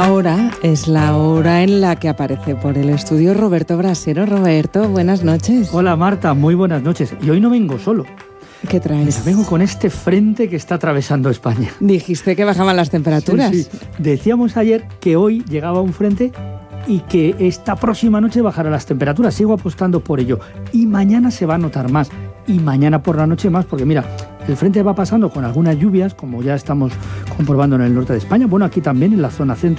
Ahora es la hora en la que aparece por el estudio Roberto Brasero. Roberto, buenas noches. Hola Marta, muy buenas noches. Y hoy no vengo solo. ¿Qué traes? Vengo con este frente que está atravesando España. Dijiste que bajaban las temperaturas. Sí. Decíamos ayer que hoy llegaba un frente y que esta próxima noche bajará las temperaturas. Sigo apostando por ello. Y mañana se va a notar más. Y mañana por la noche más, porque mira, el frente va pasando con algunas lluvias, como ya estamos comprobando en el norte de España. Bueno, aquí también en la zona centro.